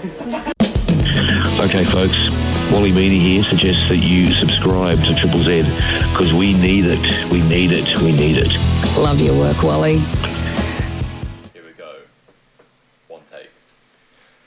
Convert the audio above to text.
Okay, folks, Wally Meany here suggests that you subscribe to Triple Z because we need it. We need it. We need it. Love your work, Wally.